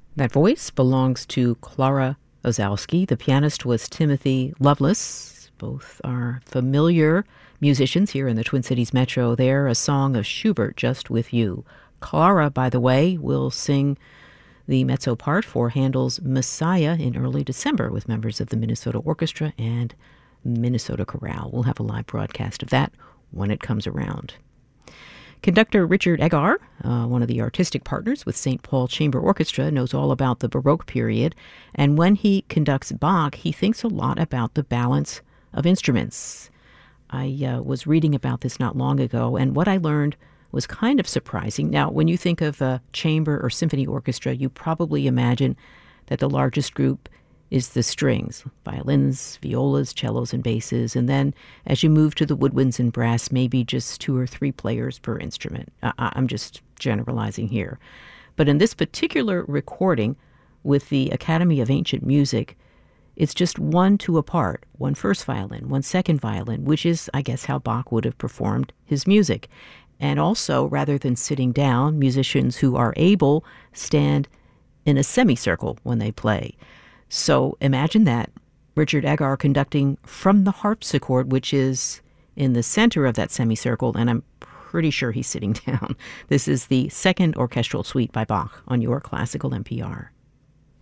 That voice belongs to Clara Ozowski. The pianist was Timothy Lovelace. Both are familiar musicians here in the Twin Cities Metro. There, a song of Schubert, Just With You. Clara, by the way, will sing the mezzo part for Handel's Messiah in early December with members of the Minnesota Orchestra and Minnesota Chorale. We'll have a live broadcast of that when it comes around. Conductor Richard Egar, one of the artistic partners with St. Paul Chamber Orchestra, knows all about the Baroque period. And when he conducts Bach, he thinks a lot about the balance of instruments. I was reading about this not long ago, and what I learned was kind of surprising. Now, when you think of a chamber or symphony orchestra, you probably imagine that the largest group is the strings, violins, violas, cellos, and basses. And then as you move to the woodwinds and brass, maybe just 2 or 3 players per instrument. I'm just generalizing here. But in this particular recording with the Academy of Ancient Music, it's just 1 2 apart, 1 first violin, 1 second violin, which is, I guess, how Bach would have performed his music. And also, rather than sitting down, musicians who are able stand in a semicircle when they play. So imagine that, Richard Egar conducting from the harpsichord, which is in the center of that semicircle, and I'm pretty sure he's sitting down. This is the second orchestral suite by Bach on your classical NPR.